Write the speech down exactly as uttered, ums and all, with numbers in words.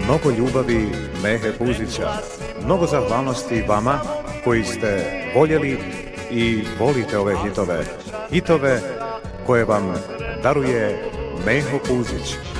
Mnogo ljubavi Mehe Puzića, mnogo zahvalnosti vama koji ste voljeli i volite ove hitove. Hitove koje vam daruje Meho Puzić.